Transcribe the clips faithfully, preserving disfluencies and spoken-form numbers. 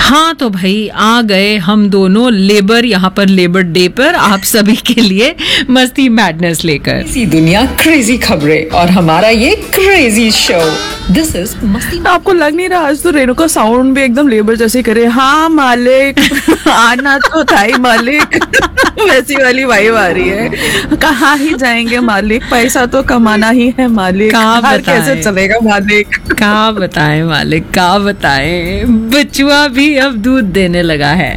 हाँ तो भाई आ गए हम दोनों लेबर यहाँ पर लेबर डे पर आप सभी के लिए मस्ती मैडनेस लेकर। इसी दुनिया क्रेजी खबरें और हमारा ये क्रेजी शो दिस इज मस्ती। आपको लग नहीं रहा आज तो रेणु का साउंड भी एकदम लेबर जैसे करे, हाँ मालिक आना तो था ही मालिक वैसी वाली वाइब आ रही है। कहाँ ही जाएंगे मालिक, पैसा तो कमाना ही है मालिक, घर कैसे चलेगा मालिक। क्या बताएं मालिक, क्या बताएं, बचुआ भी अब दूध देने लगा है।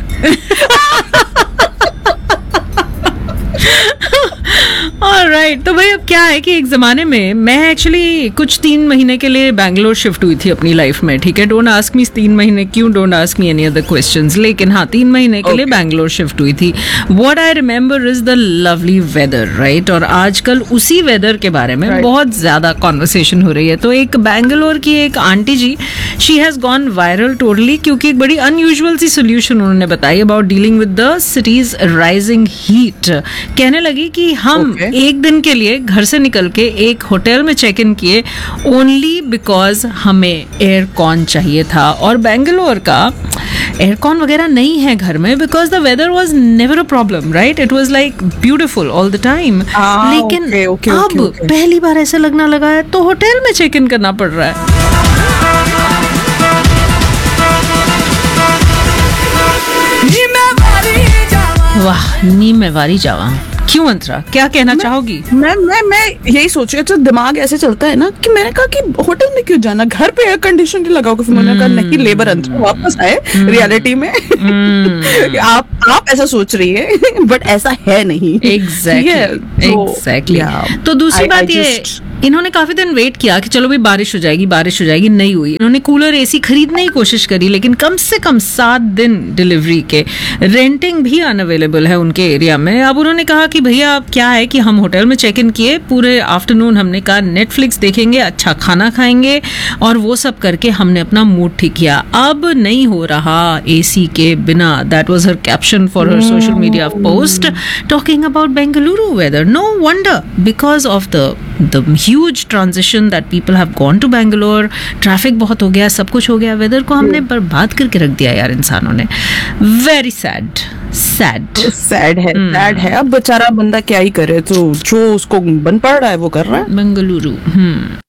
ऑलराइट, तो भाई अब क्या है कि एक ज़माने में मैं एक्चुअली कुछ तीन महीने के लिए बैंगलोर शिफ्ट हुई थी अपनी लाइफ में, ठीक है। डोंट आस्क मी तीन महीने क्यों, don't ask me any other questions, लेकिन हाँ तीन महीने के okay. लिए बैंगलोर शिफ्ट हुई थी। What I remember is the lovely weather, right. और आजकल उसी वेदर के बारे में right. बहुत ज़्यादा कॉन्वर्सेशन हो रही है। तो एक बैंगलोर की एक aunty ji, she has gone viral totally, क्योंकि एक बड़ी अनयूजुअल सी सोल्यूशन उन्होंने बताई about dealing with the cities rising heat. कहने लगी कि हम okay. एक दिन के लिए घर से निकल के एक होटल में चेक इन किए ओनली बिकॉज हमें एयर कॉन चाहिए था। और बेंगलोर का एयर कॉन वगैरह नहीं है घर में because the weather was never a problem, right. It was like beautiful all the time. लेकिन okay, okay, अब okay, okay. पहली बार ऐसे लगना लगा है तो होटल में चेक इन करना पड़ रहा है। वाह, नी में वारी जावा। क्यों अंतरा, क्या कहना मैं, चाहोगी? मैं मैं मैं यही सोच रही हूँ, दिमाग ऐसे चलता है ना कि मैंने कहा कि होटल में क्यों जाना, घर पे एयर कंडीशन नहीं लगाओगे। फिर मैंने कहा नहीं लेबर अंतरा वापस आए रियलिटी में। आप आप ऐसा सोच रही है बट ऐसा है नहीं। Exactly exactly. तो दूसरी I, बात I ये, इन्होंने काफी दिन वेट किया कि चलो भाई बारिश हो जाएगी बारिश हो जाएगी, नहीं हुई। इन्होंने कूलर एसी खरीदने की कोशिश करी, लेकिन कम से कम सात दिन डिलीवरी के, रेंटिंग भी अनअवेलेबल है उनके एरिया में। अब उन्होंने कहा कि भैया अब क्या है कि हम होटल में चेक इन किए, पूरे आफ्टरनून हमने कहा नेटफ्लिक्स देखेंगे, अच्छा खाना खाएंगे, और वो सब करके हमने अपना मूड ठीक किया। अब नहीं हो रहा एसी के बिना। That was her caption for her social media post talking about Bengaluru weather. No wonder, because of the the huge transition that people have gone to Bangalore. Traffic बहुत हो गया, सब कुछ हो गया, वेदर को हमने बर्बाद करके रख दिया यार इंसानों ने। वेरी सैड सैड सैड है सैड है। अब बेचारा बंदा क्या ही करे, तो जो उसको बन पड़ रहा है वो कर रहा है। बेंगलुरु। हम्म